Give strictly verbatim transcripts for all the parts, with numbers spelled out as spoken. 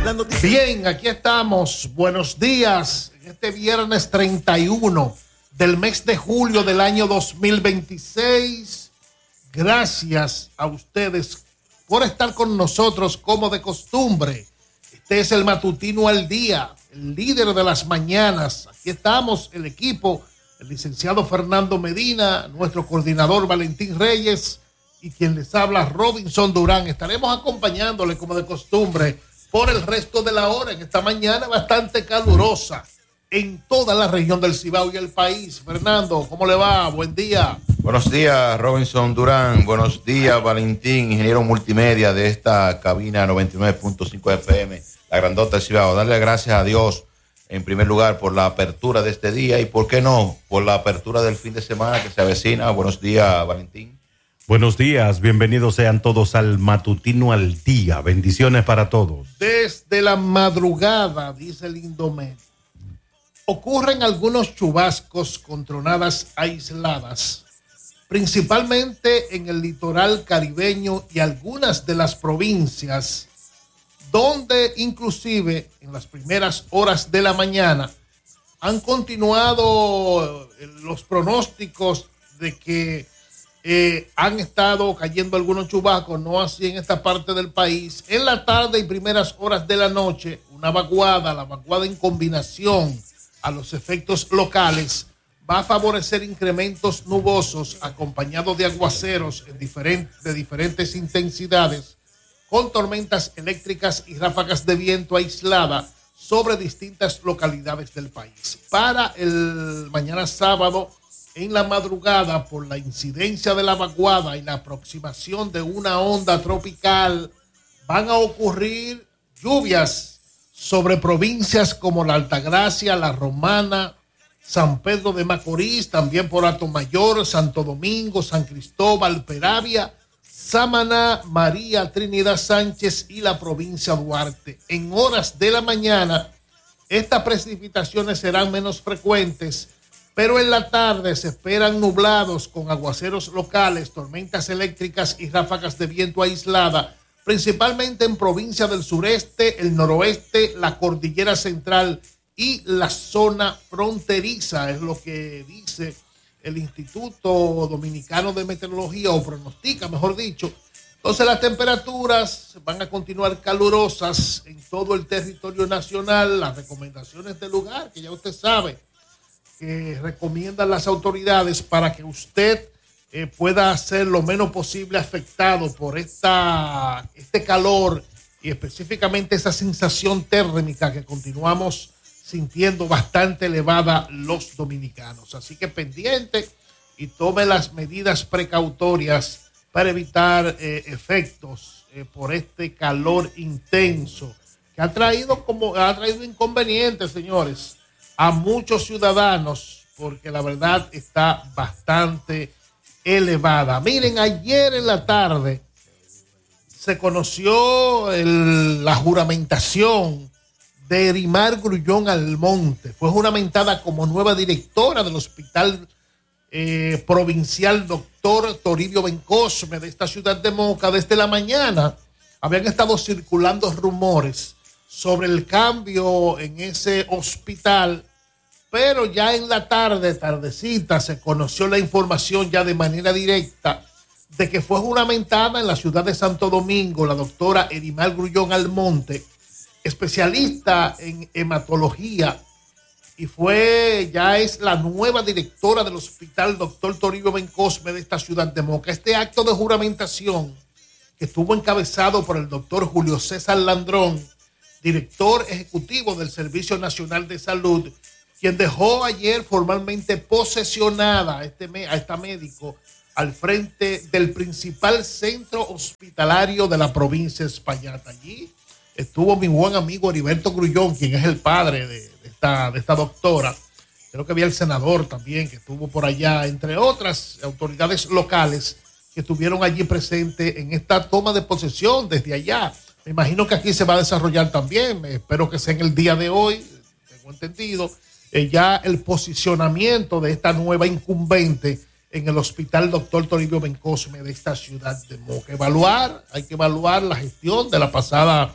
Bien, aquí estamos. Buenos días. Este viernes treinta y uno del mes de julio del año dos mil veintiséis. Gracias a ustedes por estar con nosotros como de costumbre. Este es el Matutino al Día, el líder de las mañanas. Aquí estamos, el equipo, el licenciado Fernando Medina, nuestro coordinador Valentín Reyes y quien les habla Robinson Durán. Estaremos acompañándole como de costumbre por el resto de la hora en esta mañana bastante calurosa en toda la región del Cibao y el país. Fernando, ¿cómo le va? Buen día. Buenos días, Robinson Durán. Buenos días, Valentín, ingeniero multimedia de esta cabina noventa y nueve punto cinco F M, la grandota del Cibao. Darle gracias a Dios, en primer lugar, por la apertura de este día y, ¿por qué no?, por la apertura del fin de semana que se avecina. Buenos días, Valentín. Buenos días, bienvenidos sean todos al Matutino al Día. Bendiciones para todos. Desde la madrugada, dice el Indomed, ocurren algunos chubascos con tronadas aisladas, principalmente en el litoral caribeño y algunas de las provincias, donde inclusive en las primeras horas de la mañana han continuado los pronósticos de que Eh, han estado cayendo algunos chubascos, no así en esta parte del país. En la tarde y primeras horas de la noche, una vaguada, la vaguada en combinación a los efectos locales, va a favorecer incrementos nubosos acompañados de aguaceros en diferentes, de diferentes intensidades, con tormentas eléctricas y ráfagas de viento aislada sobre distintas localidades del país. Para el mañana sábado, en la madrugada, por la incidencia de la vaguada y la aproximación de una onda tropical, van a ocurrir lluvias sobre provincias como la Altagracia, la Romana, San Pedro de Macorís, también por Atomayor, Santo Domingo, San Cristóbal, Peravia, Samaná, María, Trinidad Sánchez y la provincia Duarte. En horas de la mañana, estas precipitaciones serán menos frecuentes, pero en la tarde se esperan nublados con aguaceros locales, tormentas eléctricas y ráfagas de viento aislada, principalmente en provincias del sureste, el noroeste, la cordillera central y la zona fronteriza, es lo que dice el Instituto Dominicano de Meteorología, o pronostica, mejor dicho. Entonces las temperaturas van a continuar calurosas en todo el territorio nacional. Las recomendaciones del lugar, que ya usted sabe, que recomiendan las autoridades para que usted eh, pueda ser lo menos posible afectado por esta, este calor y específicamente esa sensación térmica que continuamos sintiendo bastante elevada los dominicanos. Así que pendiente y tome las medidas precautorias para evitar eh, efectos eh, por este calor intenso que ha traído, como, ha traído inconvenientes, señores, a muchos ciudadanos, porque la verdad está bastante elevada. Miren, ayer en la tarde se conoció el, la juramentación de Erimar Grullón Almonte. Fue juramentada como nueva directora del Hospital eh, Provincial Doctor Toribio Bencosme de esta ciudad de Moca. Desde la mañana habían estado circulando rumores sobre el cambio en ese hospital, pero ya en la tarde, tardecita, se conoció la información ya de manera directa de que fue juramentada en la ciudad de Santo Domingo la doctora Erimar Grullón Almonte, especialista en hematología, y fue, ya es la nueva directora del Hospital Doctor Toribio Bencosme de esta ciudad de Moca. Este acto de juramentación, que estuvo encabezado por el doctor Julio César Landrón, director ejecutivo del Servicio Nacional de Salud, quien dejó ayer formalmente posesionada a, este, a esta médico al frente del principal centro hospitalario de la provincia de Espaillat. Allí estuvo mi buen amigo Heriberto Grullón, quien es el padre de, de, esta, de esta doctora. Creo que había el senador también que estuvo por allá, entre otras autoridades locales que estuvieron allí presentes en esta toma de posesión desde allá. Me imagino que aquí se va a desarrollar también, espero que sea en el día de hoy, tengo entendido, eh, ya el posicionamiento de esta nueva incumbente en el Hospital Doctor Toribio Bencosme de esta ciudad de Moca. Evaluar, hay que evaluar la gestión de la pasada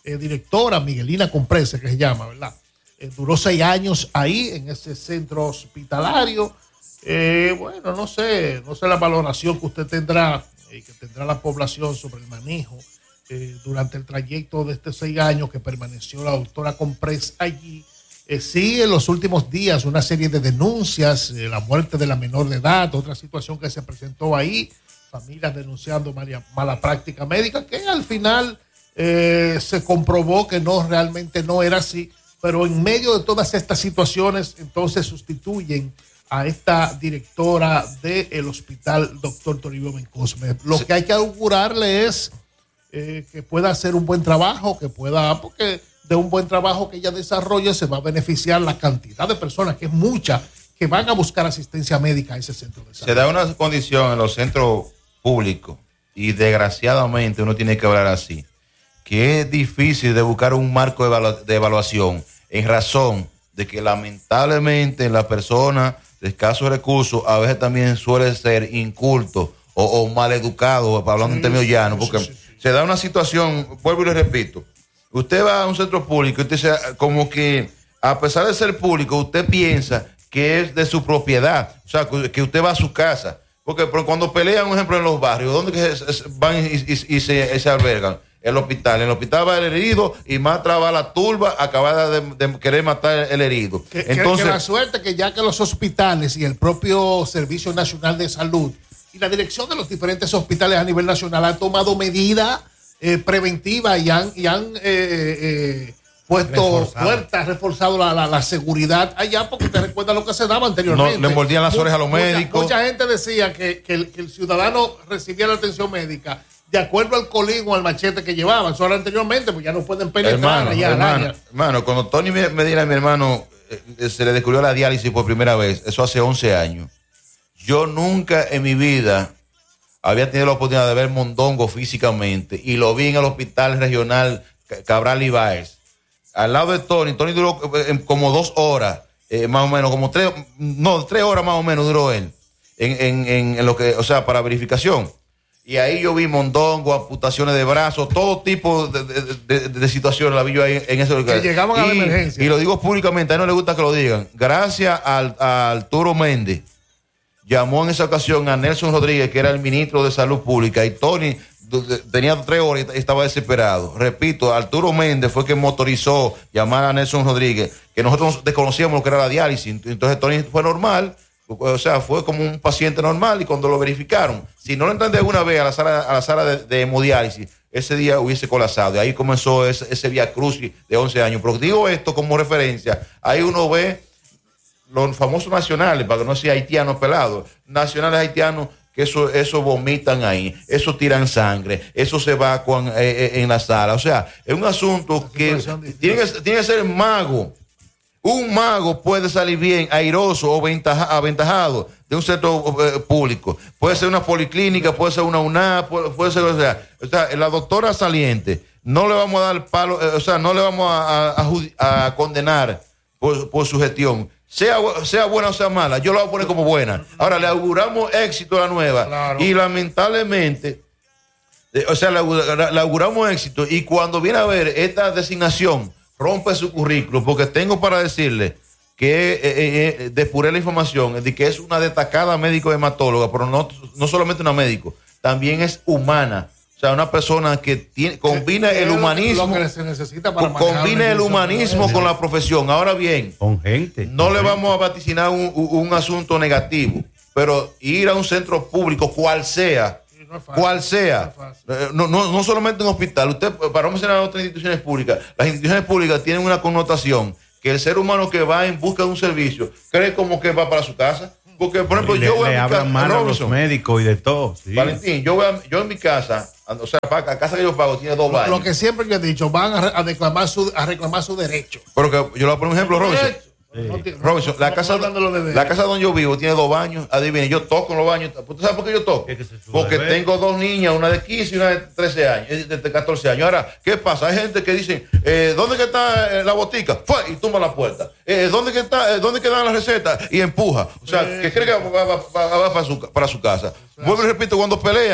eh, directora, Miguelina Comprese, que se llama, ¿verdad? Eh, duró seis años ahí en ese centro hospitalario. Eh, bueno, no sé, no sé la valoración que usted tendrá y eh, que tendrá la población sobre el manejo eh, durante el trayecto de estos seis años que permaneció la doctora Comprés allí. Eh, sí, en los últimos días una serie de denuncias, eh, la muerte de la menor de edad, otra situación que se presentó ahí, familias denunciando mala, mala práctica médica, que al final eh, se comprobó que no, realmente no era así, pero en medio de todas estas situaciones, entonces sustituyen a esta directora del hospital, doctor Toribio Bencosme. Lo que hay que augurarle es eh, que pueda hacer un buen trabajo, que pueda, porque de un buen trabajo que ella desarrolle se va a beneficiar la cantidad de personas, que es mucha, que van a buscar asistencia médica a ese centro de salud. Se da una condición en los centros públicos, y desgraciadamente uno tiene que hablar así, que es difícil de buscar un marco de, evalu- de evaluación en razón de que lamentablemente la persona de escasos recursos a veces también suele ser inculto o, o maleducado, hablando sí, en términos llanos, porque sí, sí, sí. Se da una situación, vuelvo y le repito, usted va a un centro público y usted se, como que a pesar de ser público, usted piensa que es de su propiedad, o sea, que usted va a su casa, porque cuando pelean, por ejemplo, en los barrios, ¿dónde que se, van y, y, y se, se albergan? El hospital. En el hospital va el herido y matra va la turba acabada de, de querer matar el herido. Que, Entonces, que, que la suerte que ya que los hospitales y el propio Servicio Nacional de Salud y la dirección de los diferentes hospitales a nivel nacional han tomado medidas eh, preventivas y han, y han eh, eh, puesto puertas, reforzado la, la, la seguridad allá, porque te recuerda lo que se daba anteriormente. No, le mordían las orejas a los mucha, médicos. Mucha gente decía que, que, el, que el ciudadano recibía la atención médica de acuerdo al colín o al machete que llevaban. Solo anteriormente, pues ya no pueden penetrar hermano, allá hermano, al área. Hermano, cuando Tony Medina, mi hermano, eh, se le descubrió la diálisis por primera vez, eso hace once años. Yo nunca en mi vida había tenido la oportunidad de ver mondongo físicamente, y lo vi en el hospital regional Cabral Ibáez. Al lado de Tony, Tony duró eh, como dos horas, eh, más o menos, como tres, no, tres horas más o menos duró él, en, en, en, en lo que, o sea, para verificación. Y ahí yo vi mondongo, amputaciones de brazos, todo tipo de, de, de, de situaciones la vi yo ahí en ese lugar. Que llegaban y, a la emergencia. Y lo digo públicamente, a él no le gusta que lo digan. Gracias al, a Arturo Méndez, llamó en esa ocasión a Nelson Rodríguez, que era el ministro de Salud Pública, y Tony tenía tres horas y estaba desesperado. Repito, Arturo Méndez fue quien motorizó llamar a Nelson Rodríguez, que nosotros desconocíamos lo que era la diálisis. Entonces Tony fue normal. O sea, fue como un paciente normal, y cuando lo verificaron, si no lo entran de alguna vez a la sala, a la sala de, de hemodiálisis, ese día hubiese colapsado. Y ahí comenzó ese, ese vía crucis de once años. Pero digo esto como referencia. Ahí uno ve los famosos nacionales, para que no sea haitianos pelados, nacionales haitianos, que eso, eso vomitan ahí, eso tiran sangre, eso se evacuan eh, eh, en la sala. O sea, es un asunto que tiene, que tiene que ser mago. Un mago puede salir bien, airoso o ventaja, aventajado de un centro eh, público. Puede ser una policlínica, puede ser una U N A, puede, puede ser, o sea, o sea, la doctora saliente, no le vamos a dar palo, eh, o sea, no le vamos a, a, a, a condenar por, por su gestión. Sea, sea buena o sea mala, yo la voy a poner como buena. Ahora le auguramos éxito a la nueva, claro. Y lamentablemente, eh, o sea, le, le auguramos éxito, y cuando viene a ver esta designación, rompe su currículo, porque tengo para decirle que eh, eh, depuré la información de que es una destacada médico hematóloga, pero no, no solamente una médico, también es humana. O sea, una persona que tiene, combina el humanismo, lo que se necesita para combina el humanismo con la profesión. Ahora bien, con gente, no con le gente. vamos a vaticinar un, un asunto negativo, pero ir a un centro público, cual sea, No fácil, cual sea, no, no, no solamente un hospital. Usted, para no mencionar otras instituciones públicas, las instituciones públicas tienen una connotación que el ser humano que va en busca de un servicio cree como que va para su casa. Porque, por ejemplo, le, yo voy le a mi hablan casa, mal a Robinson, los médicos y de todo. Sí. Valentín, yo, voy a, yo en mi casa, o sea, la casa que yo pago tiene dos baños. Lo que siempre yo he dicho, van a, a, reclamar, su, a reclamar su derecho. Pero que yo le voy a poner un ejemplo, Robinson. Sí. No, no, Robinson, la, no, casa, la casa donde yo vivo tiene dos baños. Adivinen, yo toco en los baños. ¿Tú sabes por qué yo toco? Es que Porque bebé. tengo dos niñas, una de quince y una de trece años, de catorce años. Ahora, ¿qué pasa? Hay gente que dice, eh, ¿dónde que está la botica? ¡Fue! Y tumba la puerta. Eh, ¿Dónde que está? Eh, ¿Dónde quedan las recetas? Y empuja. O sea, sí, que cree que va, va, va, va para, su, para su casa. Vuelvo y repito, cuando pelean,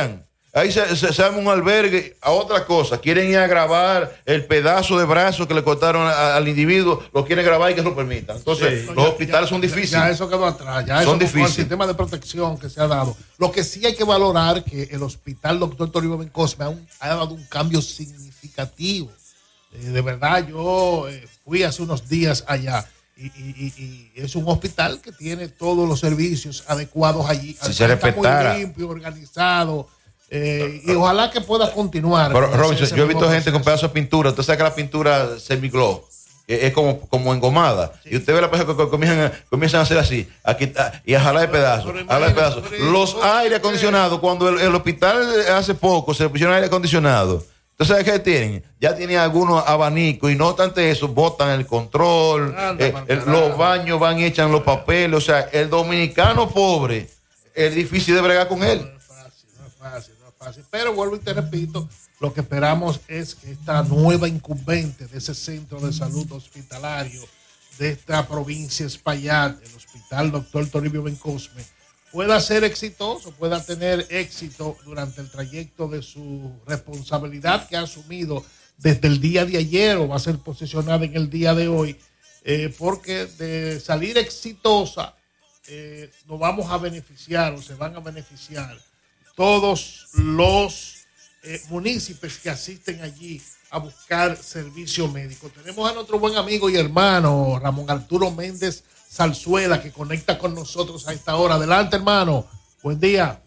Ahí se, se, se arma un albergue a otra cosa. Quieren ir a grabar el pedazo de brazo que le cortaron a, al individuo, lo quieren grabar y que lo permitan. Entonces, sí, los ya, hospitales ya, son difíciles. Ya, ya eso quedó atrás. Ya son eso difíciles. El sistema de protección que se ha dado. Lo que sí hay que valorar que el hospital doctor Toribio Bencosme ha, un, ha dado un cambio significativo. Eh, de verdad, yo eh, fui hace unos días allá. Y, y, y, y es un hospital que tiene todos los servicios adecuados allí. Si se respetara. Muy limpio, organizado. Eh, y ojalá que pueda continuar. Pero, Robinson, yo he visto gente proceso. Con pedazos de pintura. Usted sabe que la pintura semiglow eh, es como, como engomada. Sí. Y usted ve la persona que comienzan, comienzan a hacer así a quitar, y a jalar de pedazos. Jalar de pedazos. Los aire acondicionados, cuando el, el hospital hace poco se pusieron aire acondicionado. Entonces, ¿sabes qué tienen? Ya tienen algunos abanicos y no obstante eso, botan el control, Anda, eh, el, los baños van y echan los papeles. O sea, el dominicano pobre es difícil de bregar con él. No es fácil, no es fácil, no es fácil. Pero vuelvo y te repito, lo que esperamos es que esta nueva incumbente de ese centro de salud hospitalario de esta provincia Espaillat, el Hospital doctor Toribio Bencosme, pueda ser exitoso, pueda tener éxito durante el trayecto de su responsabilidad que ha asumido desde el día de ayer o va a ser posicionada en el día de hoy, eh, porque de salir exitosa eh, nos vamos a beneficiar o se van a beneficiar todos los eh, municipios que asisten allí a buscar servicio médico. Tenemos a nuestro buen amigo y hermano Ramón Arturo Méndez Zarzuela, que conecta con nosotros a esta hora. Adelante, hermano. Buen día.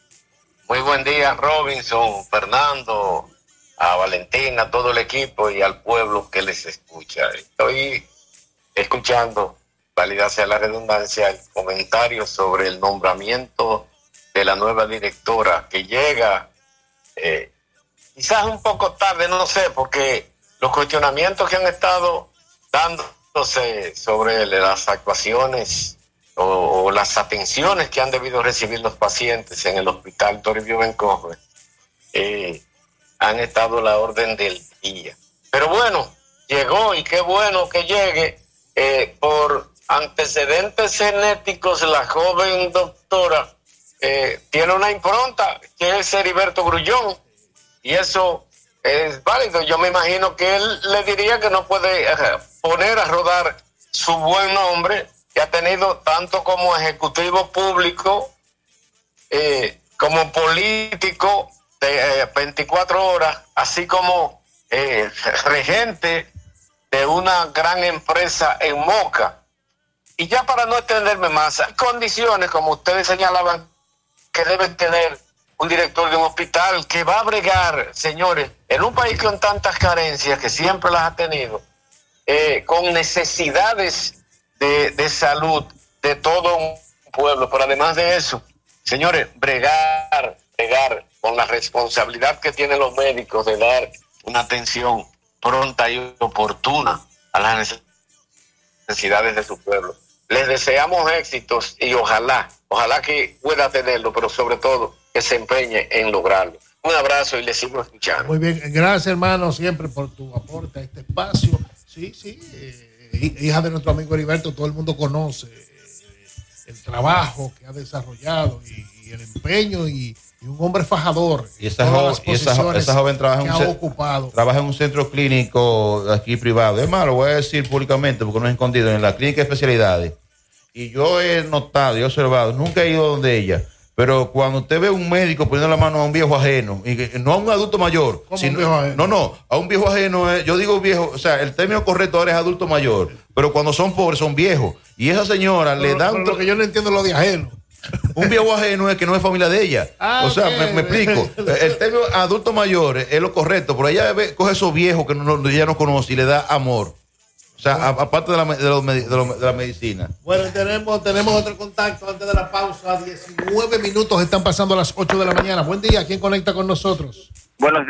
Muy buen día, Robinson, Fernando, a Valentín, a todo el equipo y al pueblo que les escucha. Estoy escuchando, válida sea la redundancia, el comentario sobre el nombramiento de la nueva directora que llega eh, quizás un poco tarde, no sé, porque los cuestionamientos que han estado dando sobre las actuaciones o, o las atenciones que han debido recibir los pacientes en el hospital Toribio Bencosme eh, han estado a la orden del día. Pero bueno, llegó y qué bueno que llegue. Eh, por antecedentes genéticos, la joven doctora eh, tiene una impronta que es Heriberto Grullón y eso es válido. Yo me imagino que él le diría que no puede eh, poner a rodar su buen nombre, que ha tenido tanto como ejecutivo público eh, como político de eh, veinticuatro horas, así como eh, regente de una gran empresa en Moca. Y ya para no extenderme más, hay condiciones, como ustedes señalaban, que deben tener un director de un hospital que va a bregar, señores, en un país con tantas carencias, que siempre las ha tenido, eh, con necesidades de, de salud de todo un pueblo. Pero además de eso, señores, bregar, bregar con la responsabilidad que tienen los médicos de dar una atención pronta y oportuna a las necesidades de su pueblo. Les deseamos éxitos y ojalá, ojalá que pueda tenerlo, pero sobre todo que se empeñe en lograrlo. Un abrazo y les sigo escuchando. Muy bien, gracias hermano siempre por tu aporte a este espacio. Sí, sí, eh, hija de nuestro amigo Heriberto, todo el mundo conoce eh, el trabajo que ha desarrollado y, y el empeño y, y un hombre fajador. Y esa, joven, y esa, esa joven trabaja en, un ocupado. trabaja en un centro clínico aquí privado. Es más, lo voy a decir públicamente porque no es escondido, en la clínica de especialidades. Y yo he notado y he observado, nunca he ido donde ella, pero cuando usted ve a un médico poniendo la mano a un viejo ajeno, y que, no a un adulto mayor, sino, un viejo ajeno? no, no, a un viejo ajeno, eh, yo digo viejo, o sea, el término correcto ahora es adulto mayor, pero cuando son pobres son viejos. Y esa señora pero, le da un... Lo que yo no entiendo es lo de ajeno. Un viejo ajeno es que no es familia de ella. Ah, o sea, okay. me, me explico. El término adulto mayor es lo correcto, pero ella ve, coge esos viejos que no, ella no conoce y le da amor. O sea, bueno. aparte de la, de, lo, de, lo, de la medicina. Bueno, tenemos, tenemos otro contacto antes de la pausa. diecinueve minutos están pasando a las ocho de la mañana. Buen día, ¿quién conecta con nosotros? Buenos días.